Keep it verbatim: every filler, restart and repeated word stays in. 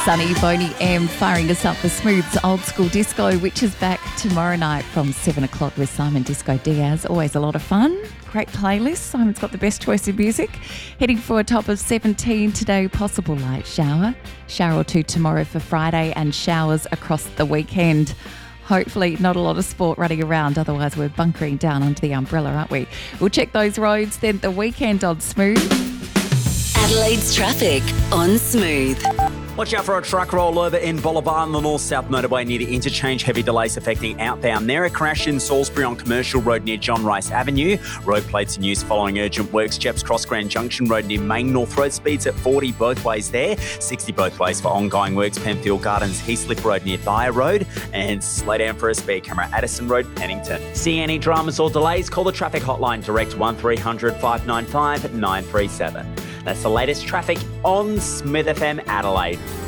Sunny Boney M firing us up for Smooth's Old School Disco, which is back tomorrow night from seven o'clock with Simon Disco Diaz. Always a lot of fun. Great playlist. Simon's got the best choice of music. Heading for a top of seventeen today, possible light shower. Shower or two tomorrow for Friday and showers across the weekend. Hopefully not a lot of sport running around, otherwise we're bunkering down under the umbrella, aren't we? We'll check those roads then the weekend on Smooth. Adelaide's traffic on Smooth. Watch out for a truck rollover in Bolivar on the north-south motorway near the interchange. Heavy delays affecting outbound there. A crash in Salisbury on Commercial Road near John Rice Avenue. Road plates in use following urgent works. Jeps Cross Grand Junction Road near Main North Road. Speeds at forty both ways there. sixty both ways for ongoing works. Penfield Gardens, Heathslip Road near Thayer Road. And slow down for a speed camera. Addison Road, Pennington. See any dramas or delays? Call the traffic hotline direct one three hundred five nine five nine three seven. That's the latest traffic on Smith F M Adelaide.